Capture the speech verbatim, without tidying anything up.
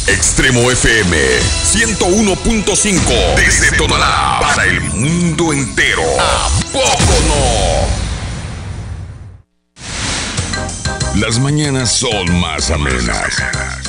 Extremo F M ciento uno punto cinco desde Tonalá para el mundo entero. ¿A poco no? Las mañanas son más amenas.